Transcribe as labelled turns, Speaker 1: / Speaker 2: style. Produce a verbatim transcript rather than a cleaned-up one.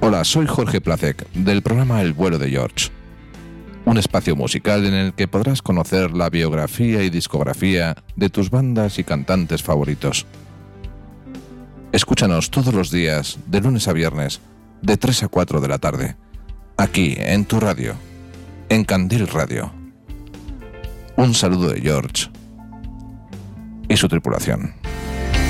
Speaker 1: Hola, soy Jorge Placek, del programa El vuelo de George. Un espacio musical en el que podrás conocer la biografía y discografía de tus bandas y cantantes favoritos. Escúchanos todos los días, de lunes a viernes, de tres a cuatro de la tarde, aquí en tu radio, en Candil Radio. Un saludo de George y su tripulación.